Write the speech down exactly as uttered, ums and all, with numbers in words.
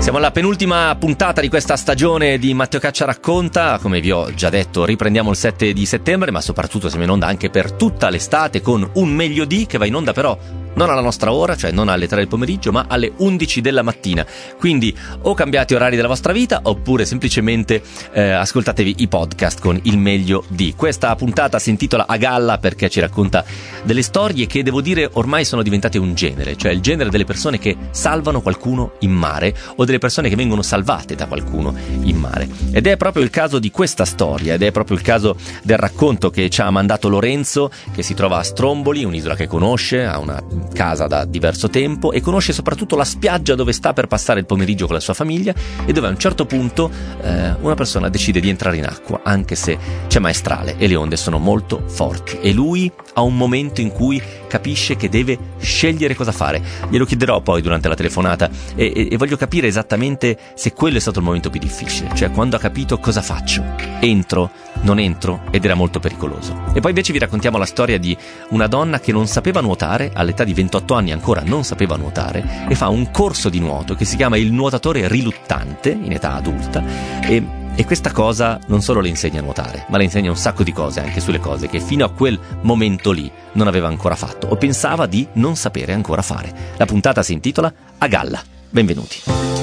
Siamo alla penultima puntata di questa stagione di Matteo Caccia racconta. Come vi ho già detto, riprendiamo il sette di settembre, ma soprattutto siamo in onda anche per tutta l'estate con un meglio di, che va in onda però non alla nostra ora, cioè non alle tre del pomeriggio, ma alle undici della mattina. Quindi o cambiate i orari della vostra vita oppure semplicemente eh, ascoltatevi i podcast con il meglio di. Questa puntata si intitola A Galla perché ci racconta delle storie che, devo dire, ormai sono diventate un genere, cioè il genere delle persone che salvano qualcuno in mare o delle persone che vengono salvate da qualcuno in mare. Ed è proprio il caso di questa storia, ed è proprio il caso del racconto che ci ha mandato Lorenzo, che si trova a Stromboli, un'isola che conosce, ha una casa da diverso tempo e conosce soprattutto la spiaggia dove sta per passare il pomeriggio con la sua famiglia e dove a un certo punto eh, una persona decide di entrare in acqua, anche se c'è maestrale e le onde sono molto forti, e lui ha un momento in cui capisce che deve scegliere cosa fare. Glielo chiederò poi durante la telefonata e, e, e voglio capire esattamente se quello è stato il momento più difficile, cioè quando ha capito cosa faccio, entro, non entro, ed era molto pericoloso. E poi invece vi raccontiamo la storia di una donna che non sapeva nuotare, all'età di ventotto anni ancora non sapeva nuotare, e fa un corso di nuoto che si chiama il nuotatore riluttante in età adulta, e E questa cosa non solo le insegna a nuotare, ma le insegna un sacco di cose, anche sulle cose che fino a quel momento lì non aveva ancora fatto o pensava di non sapere ancora fare. La puntata si intitola A Galla. Benvenuti.